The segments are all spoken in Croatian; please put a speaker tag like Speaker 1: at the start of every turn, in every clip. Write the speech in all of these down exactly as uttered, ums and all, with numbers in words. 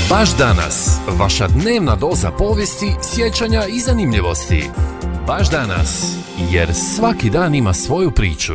Speaker 1: Baš danas, vaša dnevna doza povijesti, sjećanja i zanimljivosti. Baš danas, jer svaki dan ima svoju priču.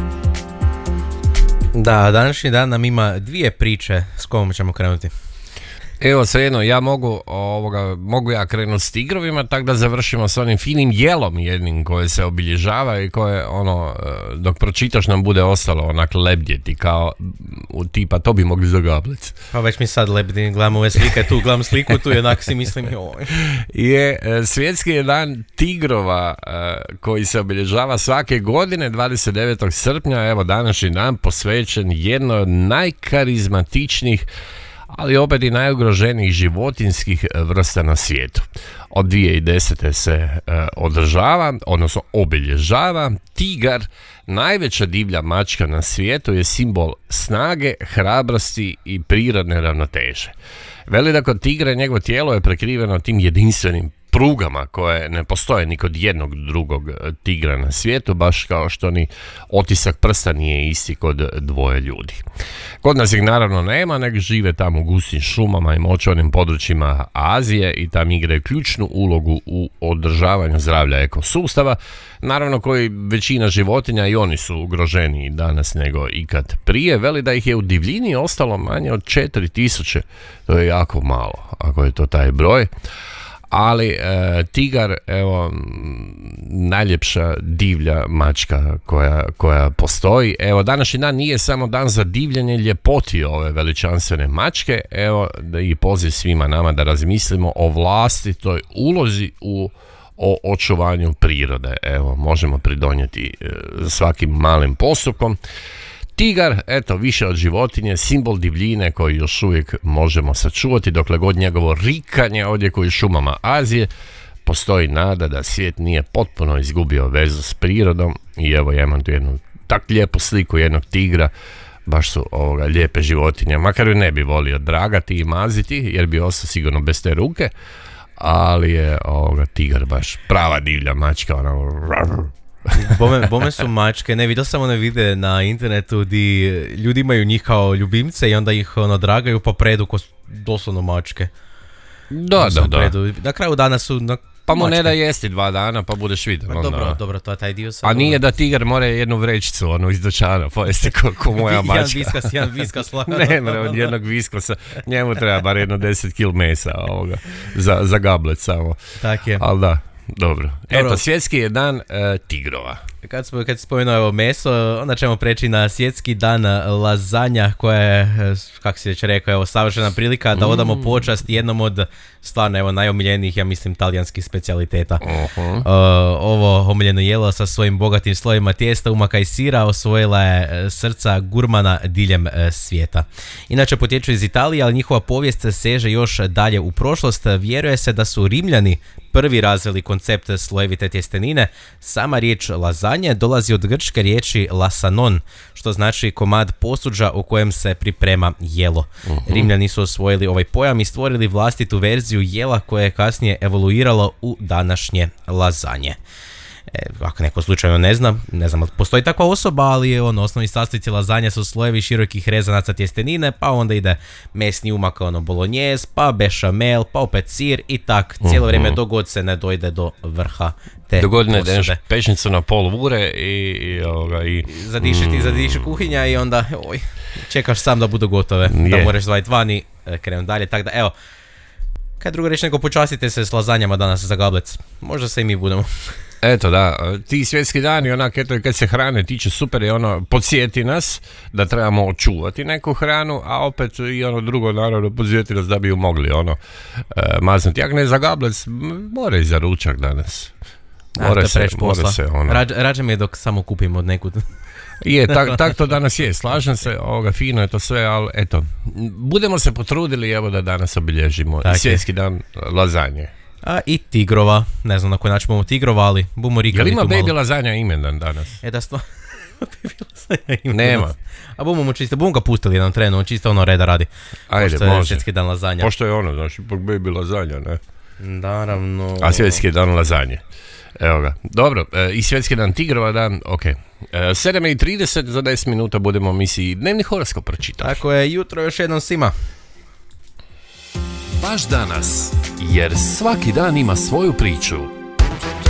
Speaker 2: Da, današnji dan nam ima dvije priče, s kojom ćemo krenuti.
Speaker 3: Evo, svejedno, ja mogu, ovoga, mogu ja krenuti s tigrovima, tako da završimo s onim finim jelom jednim koje se obilježava i koje, ono, dok pročitaš nam bude ostalo onak lebdjeti, kao u tipa, to bi mogli zagablit.
Speaker 2: Pa već mi sad lebdi, gledam ove slike tu, gledam sliku tu i onak si mislim, joj.
Speaker 3: Je, svjetski je dan tigrova koji se obilježava svake godine, dvadeset devetog srpnja, evo današnji dan posvećen jednoj od najkarizmatičnijih, ali opet i najugroženijih životinjskih vrsta na svijetu. Od dvije tisuće desete se e, održava, odnosno obilježava. Tigar, najveća divlja mačka na svijetu, je simbol snage, hrabrosti i prirodne ravnoteže. Veli da kod tigra njegovo tijelo je prekriveno tim jedinstvenim prugama koje ne postoje ni kod jednog drugog tigra na svijetu, baš kao što ni otisak prsta nije isti kod dvoje ljudi. Kod nas ih naravno nema, nek žive tamo u gustim šumama i močvarnim područjima Azije i tam igraju ključnu ulogu u održavanju zdravlja ekosustava, naravno koji većina životinja i oni su ugroženiji danas nego ikad prije. Veli da ih je u divljini ostalo manje od četiri tisuće, to je jako malo ako je to taj broj. Ali e, tigar, evo, najljepša divlja mačka koja, koja postoji. Evo, današnji dan nije samo dan za divljenje ljepoti ove veličanstvene mačke, evo, da i poziv svima nama da razmislimo o vlastitoj ulozi u o očuvanju prirode. Evo, možemo pridonijeti e, svakim malim postupkom. Tigar, eto, više od životinje, simbol divljine koji još uvijek možemo sačuvati, dokle god njegovo rikanje odjekuje u šumama Azije, postoji nada da svijet nije potpuno izgubio vezu s prirodom. I evo, ja imam tu jednu tak lijepu sliku jednog tigra, baš su ovoga lijepe životinje, makar ju ne bi volio dragati i maziti, jer bi ostao sigurno bez te ruke, ali je ovoga tigar baš prava divlja mačka, ono...
Speaker 2: Bome, bome su mačke, ne, vidio sam one vide na internetu di ljudi imaju njih kao ljubimce i onda ih ono dragaju pa predu ko doslovno mačke.
Speaker 3: Da, da, da.
Speaker 2: Predu. Na kraju dana su na
Speaker 3: pa mu
Speaker 2: mačke.
Speaker 3: ne da jesti dva dana pa budeš vidio.
Speaker 2: Pa dobro, dobro, to je taj dio sam.
Speaker 3: A nije da tigar mora jednu vrećicu ono iz dućana pojesti ko, ko moja mačka.
Speaker 2: Jedan viskas, jedan viskas.
Speaker 3: Ne, ne, od jednog viskasa, njemu treba bar jedno deset kil mesa ovoga, za, za gablet samo.
Speaker 2: Tak je.
Speaker 3: Ali da. Dobro. Eto,
Speaker 2: Dobro.
Speaker 3: svjetski je dan uh, tigrova.
Speaker 2: Kad smo, kad si spomenuo evo meso, onda ćemo preći na svjetski dan lazanja, koja je, kako si već rekao, evo, savršena prilika da odamo mm. počast jednom od stvarno evo najomiljenijih, ja mislim, talijanskih specijaliteta. Uh-huh. Uh, ovo omiljeno jelo sa svojim bogatim slojima tijesta, umaka i sira osvojila je srca gurmana diljem uh, svijeta. Inače potječu iz Italije, ali njihova povijest seže još dalje u prošlost. Vjeruje se da su Rimljani prvi razvili koncept slojevite tjestenine. Sama riječ lazanje dolazi od grčke riječi lasanon, što znači komad posuđa u kojem se priprema jelo. Uh-huh. Rimljani su osvojili ovaj pojam i stvorili vlastitu verziju jela koje je kasnije evoluiralo u današnje lazanje. E, ako neko slučajno ne zna, ne znam, postoji takva osoba, ali je on, osnovni sastojci lazanja su slojevi širokih rezanaca tjestenine, pa onda ide mesni umak, ono bolognese, pa bešamel, pa opet sir i tak cijelo vrijeme uh-huh. dogod se ne dojde do vrha te
Speaker 3: dogodine
Speaker 2: posude.
Speaker 3: deneš pečnicu na pol vure i, i, ovoga, i
Speaker 2: zadiši ti, mm. zadiši kuhinja i onda oj, čekaš sam da budu gotove, je. Da moraš zvajiti vani, krenu dalje, tako da evo, kaj drugo reći nego počastite se s lazanjama danas za gablec, možda se i mi budemo.
Speaker 3: Eto da, ti svjetski dani onak, eto, kad se hrane tiče super je ono, podsjeti nas da trebamo očuvati neku hranu, a opet i ono drugo naravno podsjeti nas da bi ju mogli ono uh, maznuti. Jak ne za gablec, mora i za ručak danas. Mora, a, se, mora se ono.
Speaker 2: Rađe, rađe mi je dok samo kupim od nekud.
Speaker 3: Je, tak, tak to danas je, slažem se, ovoga, fino je to sve, ali eto, budemo se potrudili evo da danas obilježimo tak svjetski je. Dan lazanje.
Speaker 2: A i tigrova, ne znam na koji način bomo tigrova, ali bumo rikali tu malo.
Speaker 3: Jel ima baby lazanja imendan danas?
Speaker 2: E da stvarno, baby lazanja imendan.
Speaker 3: Nema.
Speaker 2: A bumo mu čisto, bumo ga pustili jedan tren, on čisto ono reda radi.
Speaker 3: Ajde,
Speaker 2: pošto
Speaker 3: može.
Speaker 2: Je svjetski dan lazanja.
Speaker 3: Pošto je ono, znači, baby lazanja, ne?
Speaker 2: Naravno.
Speaker 3: A svjetski dan lazanje. Evo ga. Dobro, e, i svjetski dan tigrova dan, ok. E, sedam i trideset, za deset minuta budemo misiji dnevni horoskop pročitati.
Speaker 2: Tako je, jutro još jednom svima.
Speaker 1: baš danas, jer svaki dan ima svoju priču.